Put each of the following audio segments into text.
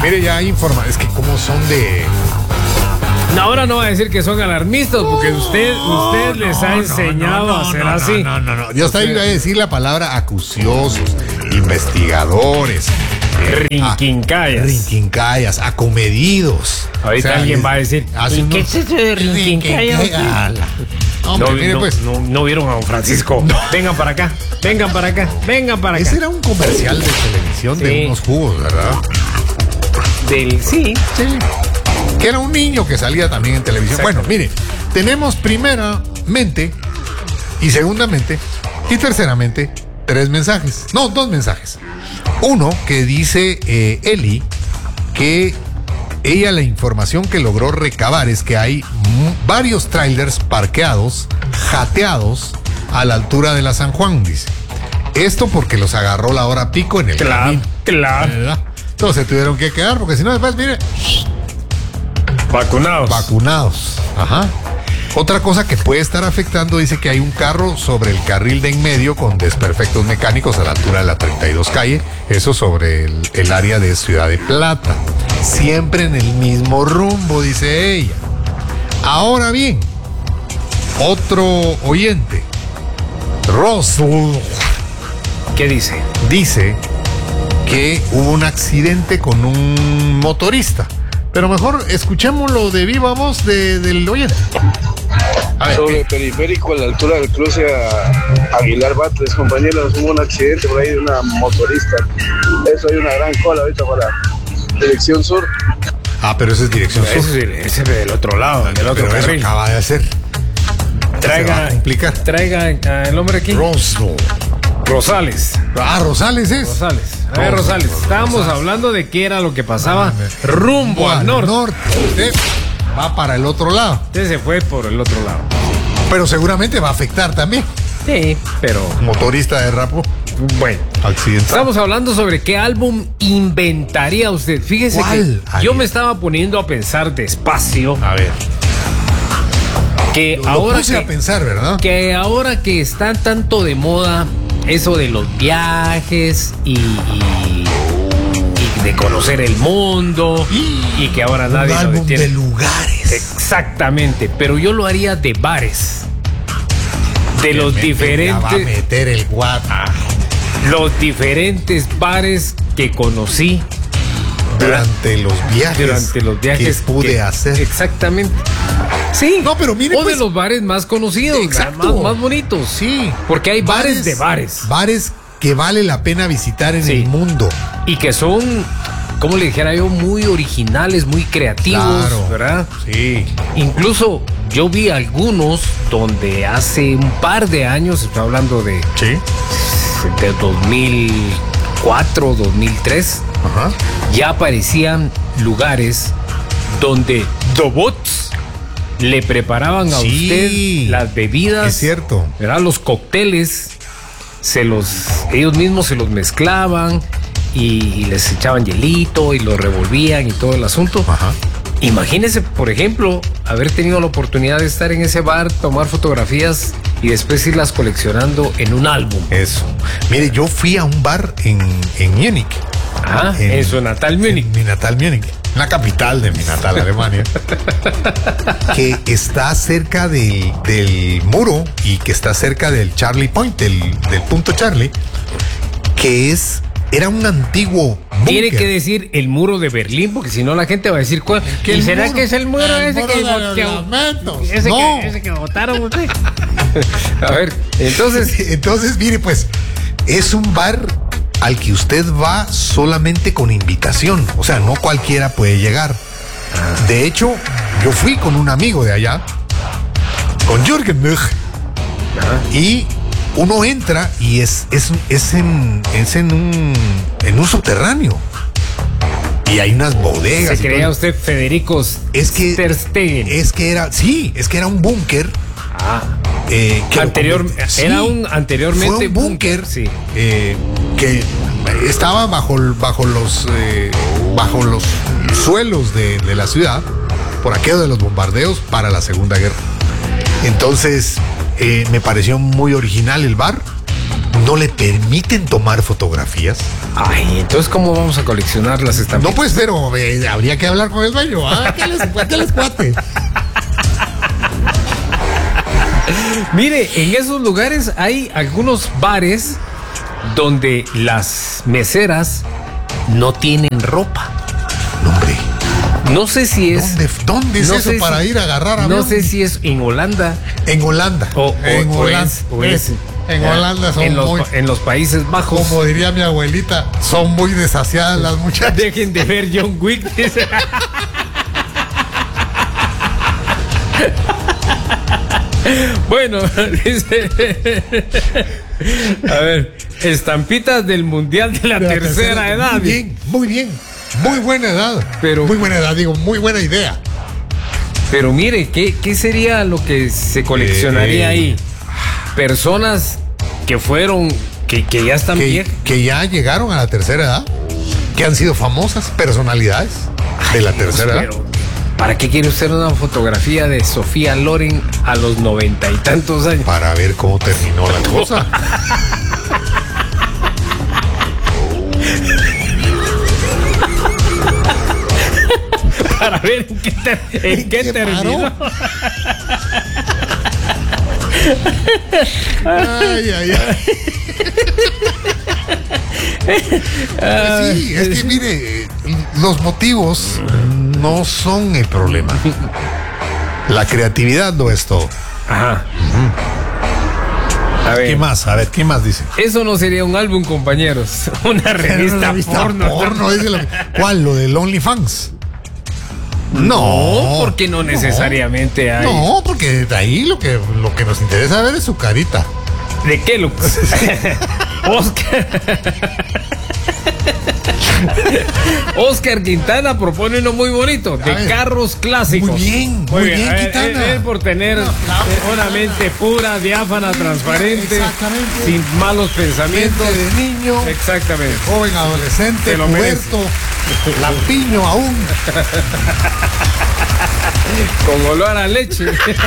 Mire, ya informa, es que como son de... No, ahora no va a decir que son alarmistas, porque usted les ha enseñado a hacer así. No. Yo estaba iba a decir la palabra acuciosos, investigadores, rinquincayas, acomedidos. Ahorita alguien va a decir, ¿qué es eso de rinquincayas? No vieron a don Francisco. No. Vengan para acá. Ese era un comercial de televisión de unos jugos, ¿verdad? Sí. Que era un niño que salía también en televisión. Bueno, mire, tenemos primeramente y segundamente y terceramente dos mensajes. Uno que dice Eli que ella la información que logró recabar es que hay varios trailers parqueados, jateados a la altura de la San Juan, dice. Esto porque los agarró la hora pico en el camino. Claro. ¿Verdad? Entonces se tuvieron que quedar porque si no después, mire... Vacunados. Ajá. Otra cosa que puede estar afectando, dice que hay un carro sobre el carril de en medio con desperfectos mecánicos a la altura de la 32 calle, eso sobre el área de Ciudad de Plata. Siempre en el mismo rumbo, dice ella. Ahora bien, otro oyente, Roswell, ¿qué dice? Dice que hubo un accidente con un motorista. Pero mejor escuchémoslo de viva voz del oyente. A ver, sobre el periférico, a la altura del cruce a Aguilar Batres, compañeros, hubo un accidente por ahí de una motorista. Eso hay una gran cola ahorita para dirección sur. Pero esa es dirección sur. Ese es del otro lado, del otro carril. Eso acaba de hacer. Traiga el hombre aquí. Rosales. Rosales es. Rosales. Estábamos hablando de qué era lo que pasaba rumbo al norte. Usted va para el otro lado. Usted se fue por el otro lado. Pero seguramente va a afectar también. Sí, pero... Motorista de rapo. Bueno. Accidentado. Estamos hablando sobre qué álbum inventaría usted. Fíjese que yo me estaba poniendo a pensar despacio. A ver. Que Lo ahora puse a pensar, ¿verdad? Que ahora que están tanto de moda eso de los viajes y de conocer el mundo y que ahora nadie lo detiene. De lugares. Exactamente, pero yo lo haría de bares. De los diferentes. Va a meter el guapa. Los diferentes bares que conocí durante los viajes que pude hacer. Exactamente. Sí. No, pero mire, o de los bares más conocidos, más bonitos. Sí. Porque hay bares de bares. Bares que vale la pena visitar en el mundo. Y que son, como le dijera yo, muy originales, muy creativos, ¿verdad? Sí. Incluso yo vi algunos donde hace un par de años, estoy hablando de 2004, 2003, ya aparecían lugares donde robots le preparaban a usted las bebidas. Es cierto. ¿Verdad? Los cócteles, ellos mismos se los mezclaban y les echaban hielito y lo revolvían y todo el asunto. Imagínese, por ejemplo, haber tenido la oportunidad de estar en ese bar, tomar fotografías y después irlas coleccionando en un álbum. Eso. Mire, yo fui a un bar en Múnich. En su natal Múnich. En mi natal Múnich. La capital de mi natal Alemania. Que está cerca del muro y que está cerca del Charlie Point, del punto Charlie, que era un antiguo búnker. Tiene que decir el muro de Berlín, porque si no la gente va a decir ¿cuál? ¿Y será muro, que es el muro ese que votaron usted? A ver, entonces mire, pues es un bar al que usted va solamente con invitación, o sea, no cualquiera puede llegar. De hecho, yo fui con un amigo de allá, con Jürgen Müch, y uno entra y es en un subterráneo. Y hay unas bodegas. ¿Se creía usted Federico Ter Stegen? Es que era un búnker. Anteriormente fue un búnker, que estaba bajo los suelos de la ciudad por aquello de los bombardeos para la Segunda Guerra. Entonces me pareció muy original el bar no le permiten tomar fotografías. Ay, entonces, ¿cómo vamos a coleccionar las estampitas? No, pues, pero habría que hablar con el dueño. ¿Qué les cuate? Mire, en esos lugares hay algunos bares donde las meseras no tienen ropa. No, hombre. No sé si es... ¿Dónde es eso para ir a agarrar avión? No sé si es en Holanda. En Holanda. En Holanda son en los Países Bajos. Como diría mi abuelita, son muy desasiadas las muchachas. Dejen de ver John Wick. Bueno, dice... A ver, estampitas del Mundial de la tercera edad. Muy bien. Muy buena edad. Muy buena idea. Pero mire, ¿qué sería lo que se coleccionaría ahí? Personas que fueron, que ya están viejas. Que ya llegaron a la tercera edad. Que han sido famosas personalidades de la tercera edad. ¿Para qué quiere usted una fotografía de Sofía Loren a los 90 y tantos años? Para ver cómo terminó la cosa. Para ver en qué terminó. Ay. Sí, es que mire, los motivos no son el problema. La creatividad no es todo. Ajá. A ver, ¿qué más dice? Eso no sería un álbum, compañeros. Una revista porno. ¿Cuál? ¿Lo del OnlyFans? No, porque no necesariamente hay. No, porque de ahí lo que nos interesa ver es su carita. ¿De qué, Lux? Oscar Quintana propone uno muy bonito, de carros clásicos. Muy bien, Quintana. Él por tener una mente pura, diáfana, transparente, sin malos pensamientos. Mente de niño. Exactamente. Joven, adolescente, puberto, lampiño aún. Con olor a leche.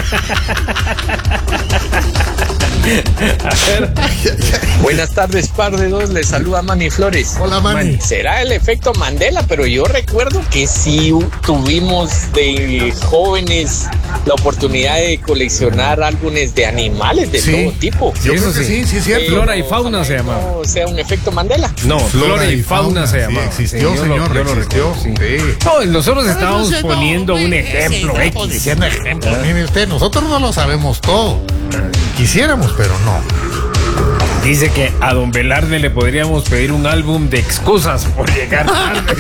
Buenas tardes, par de dos, les saluda Manny Flores. Hola, Manny. Será el efecto Mandela, pero yo recuerdo que sí tuvimos de jóvenes la oportunidad de coleccionar álbumes de animales de todo tipo. Yo creo que sí, es cierto. Flora y fauna se llamaba. ¿O sea un efecto Mandela? No, Flora y fauna se llamaba. Existió, señor, existió. No, nosotros estábamos poniendo un ejemplo. Diciendo ejemplo. Mire usted, nosotros no lo sabemos todo. Quisiéramos, pero no. Dice que a don Velarde le podríamos pedir un álbum de excusas por llegar tarde.